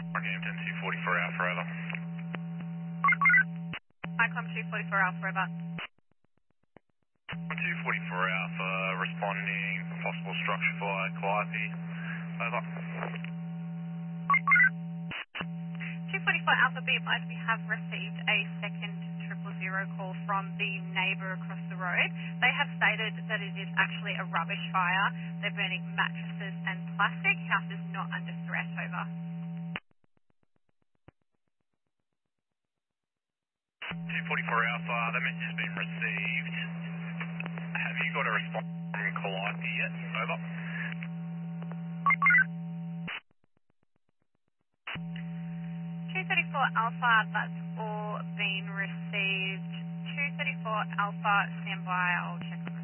Rockhampton 244 Alpha, over. ICOM 244 Alpha, over. 244 Alpha, responding, possible structure fire, Calliope, over. 244 Alpha, be advised we have received a second 000 call from the neighbour across the road. They have stated that it is actually a rubbish fire. They're burning mattresses and plastic. House is not under threat, over. 244 Alpha, the message has been received. Have you got a response from Calliope yet? Over. 234 Alpha, that's all been received. 234 Alpha, stand by. I'll check.